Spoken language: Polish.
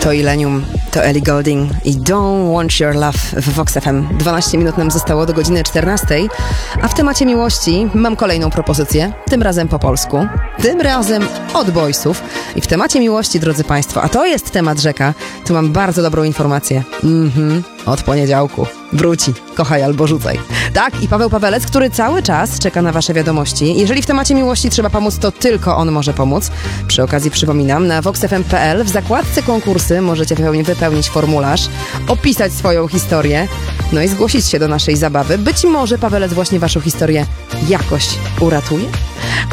To Illenium, to Ellie Goulding i Don't Want Your Love w Vox FM. 12 minut nam zostało do godziny 14, a w temacie miłości mam kolejną propozycję, tym razem po polsku, tym razem od Boysów. I w temacie miłości, drodzy Państwo, a to jest temat rzeka, tu mam bardzo dobrą informację. Od poniedziałku wróci Kochaj albo rzucaj. Tak, i Paweł Pawelec, który cały czas czeka na Wasze wiadomości. Jeżeli w temacie miłości trzeba pomóc, to tylko on może pomóc. Przy okazji przypominam, na voxfm.pl w zakładce konkursy możecie wypełnić formularz, opisać swoją historię, no i zgłosić się do naszej zabawy. Być może Pawelec właśnie Waszą historię jakoś uratuje.